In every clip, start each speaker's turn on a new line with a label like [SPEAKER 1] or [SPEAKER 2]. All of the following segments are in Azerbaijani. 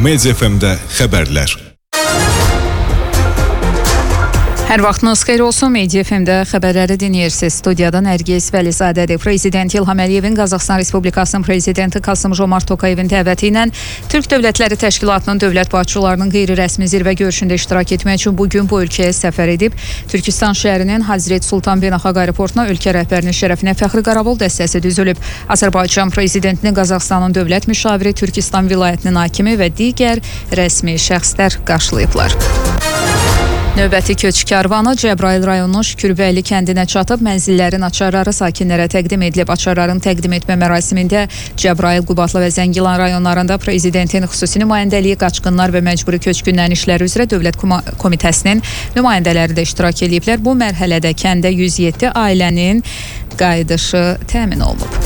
[SPEAKER 1] Media FM-də xəbərlər.
[SPEAKER 2] Hər vaxtınız xeyir olsun. Media FM-də xəbərləri dinləyirsiniz. Studiyada Nərgiz Vəlizadədir. Prezident İlham Əliyevin Qazaxıstan Respublikasının prezidenti Kasım-Jomart Tokayevin dəvəti ilə Türk Dövlətləri Təşkilatının dövlət başçılarının qeyri-rəsmi zirvə görüşündə iştirak etmək üçün bugün bu ölkəyə səfər edib. Türkistan şəhərinin Hazret Sultan Beynəlxalq Aeroportuna ölkə rəhbərinin şərəfinə fəxri qaravul dəstəsi düzülüb. Azərbaycan prezidentini Qazaxıstanın dövlət müşaviri, Türkistan vilayətinin hakimi və digər rəsmi şəxslər qarşılayıblar. Növbəti köç karvanı Cəbrayıl rayonunun Şükürbəyli kəndinə çatıb, mənzillərin açarları sakinlərə təqdim edilib. Açarların təqdim etmə mərasimində Cəbrayıl, Qubadlı və Zəngilan rayonlarında prezidentin xüsusi nümayəndəliyi, qaçqınlar və məcburi köçkünlərin işləri üzrə Dövlət Komitəsinin nümayəndələri də iştirak ediblər. Bu mərhələdə kəndə 107 ailənin qayıdışı təmin olunub.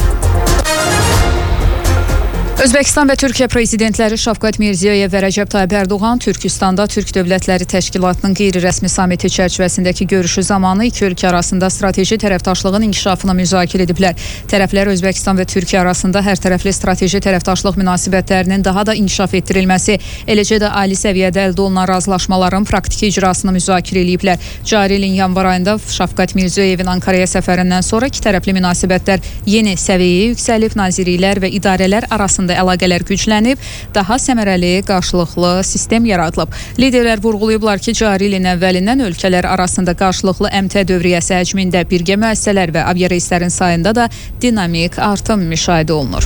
[SPEAKER 2] Özbəkistan və Türkiyə prezidentləri Şavkat Mirziyoyev və Rəcəb Tayyip Ərdoğan Türkistanda Türk Dövlətləri Təşkilatının qeyri-rəsmi samiti çərçivəsindəki görüşü zamanı iki ölkə arasında strateji tərəfdaşlığın inkişafını müzakirə ediblər. Tərəflər Özbəkistan və Türkiyə arasında hərtərəfli strateji tərəfdaşlıq münasibətlərinin daha da inkişaf etdirilməsi, eləcə də ali səviyyədə əldə olunan razılaşmaların praktiki icrasını müzakirə ediblər. Cari ilin yanvar ayında Şavkat Mirziyoyevin Ankaraya səfərindən sonra iki tərəfli münasibətlər yeni səviyyəyə yüksəlib, nazirliklər və idarələr arasında əlaqələr güclənib, daha səmərəli qarşılıqlı sistem yaradılıb. Liderlər vurğulayıblar ki, cari ilin əvvəlindən ölkələr arasında qarşılıqlı əmtə dövriyyəsi həcmində birgə müəssisələr və aviareyslərin sayında da dinamik artım müşahidə olunur.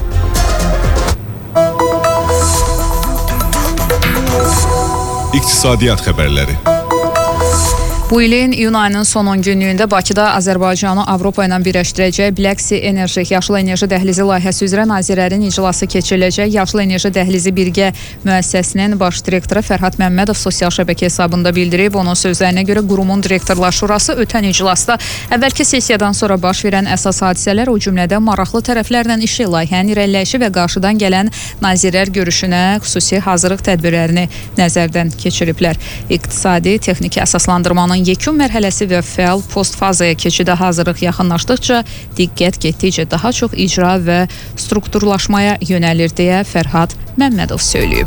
[SPEAKER 1] İqtisadiyyat xəbərləri.
[SPEAKER 2] Bu ilin iyun ayının son 10 günlüyündə Bakıda Azərbaycanı Avropa ilə birləşdirəcək Black Sea Enerji Yaşıl Enerji Dəhlizi layihəsi üzrə nazirlərin iclası keçiriləcək. Yaşıl Enerji Dəhlizi birgə müəssisəsinin baş direktoru Fərhad Məmmədov sosial şəbəkə hesabında bildirib. Onun sözlərinə görə qurumun direktorlar şurası ötən iclasda əvvəlki sessiyadan sonra baş verən əsas hadisələr, o cümlədən maraqlı tərəflərlə işi, layihənin irəliləyişi və qarşıdan gələn nazirlər görüşünə xüsusi hazırlıq tədbirlərini nəzərdən keçiriblər. İqtisadi texniki əsaslandırmanın yekun mərhələsi və fəal postfazaya keçidə hazırlıq yaxınlaşdıqca diqqət getdikcə daha çox icra və strukturlaşmaya yönəlir deyə Fərhad Məmmədov söyləyib.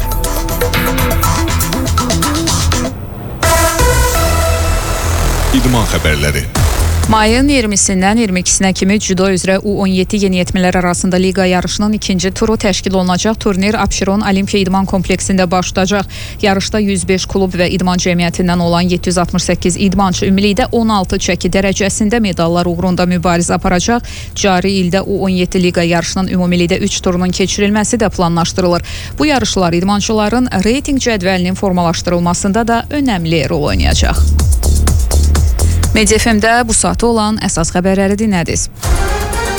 [SPEAKER 1] İdman xəbərləri.
[SPEAKER 2] Mayın 20-sindən 22-sinə kimi cüdo üzrə U17 yeniyetmələr arasında liqa yarışının ikinci turu təşkil olunacaq. Turnir Abşeron Olimpiya İdman kompleksində başlayacaq. Yarışda 105 klub və idman cəmiyyətindən olan 768 idmançı ümumilikdə 16 çəki dərəcəsində medallar uğrunda mübarizə aparacaq. Cari ildə U17 liqa yarışının ümumilikdə 3 turunun keçirilməsi də planlaşdırılır. Bu yarışlar idmançıların reytinq cədvəlinin formalaşdırılmasında da önəmli rol oynayacaq. Media FM-də bu saata olan əsas xəbərləri dinlədiniz.